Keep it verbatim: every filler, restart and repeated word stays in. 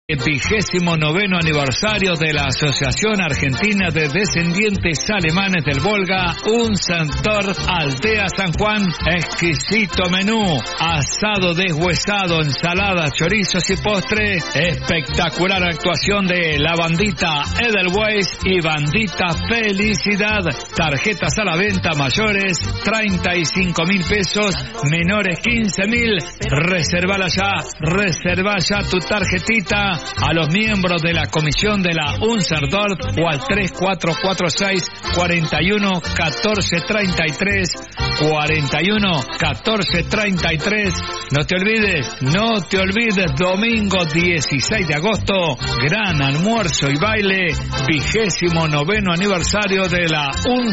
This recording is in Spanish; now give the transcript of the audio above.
Vigésimo noveno aniversario de la Asociación Argentina de Descendientes Alemanes del Volga, un sector Aldea San Juan, exquisito menú, asado deshuesado, ensalada, chorizos y postre, espectacular actuación de la bandita Edelweiss y bandita Felicidad, tarjetas a la venta mayores treinta y cinco mil pesos, menores quince mil, reservala ya, reserva ya tu tarjetita a los miembros de la comisión de la UNSERDORF o al tres cuatro cuatro seis, cuatro uno, uno cuatro tres tres, cuarenta y uno, catorce treinta y tres. No te olvides, no te olvides, domingo dieciséis de agosto, gran almuerzo y baile, vigésimo noveno aniversario de la UNSERDORF.